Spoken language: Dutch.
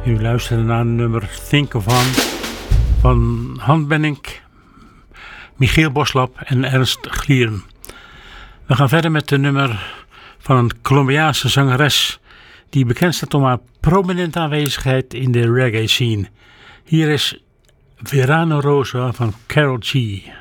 U luisterde naar een nummer Think of Han van Han Benink, Michiel Boslap en Ernst Glieren. We gaan verder met een nummer van een Colombiaanse zangeres die bekend staat om haar prominente aanwezigheid in de reggae scene. Hier is Verano Rosa van Karol G.